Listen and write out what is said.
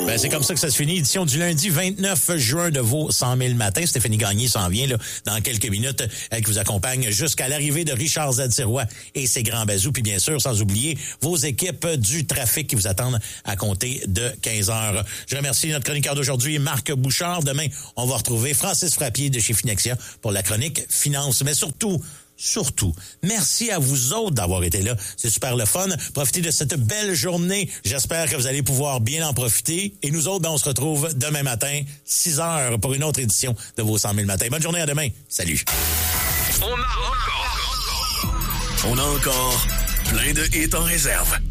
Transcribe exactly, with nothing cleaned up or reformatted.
Ben, c'est comme ça que ça se finit. Édition du lundi vingt-neuf juin de vos cent mille matins. Stéphanie Gagné s'en vient là dans quelques minutes. Elle qui vous accompagne jusqu'à l'arrivée de Richard Z-Sirois et ses grands bazous. Puis bien sûr, sans oublier vos équipes du trafic qui vous attendent à compter de quinze heures. Je remercie notre chroniqueur d'aujourd'hui, Marc Bouchard. Demain, on va retrouver Francis Frappier de chez Finexia pour la chronique Finance. Mais surtout, Surtout, merci à vous autres d'avoir été là. C'est super le fun. Profitez de cette belle journée. J'espère que vous allez pouvoir bien en profiter. Et nous autres, ben, on se retrouve demain matin, six heures, pour une autre édition de vos cent mille matins. Bonne journée, à demain. Salut. On a encore... On a encore plein de hits en réserve.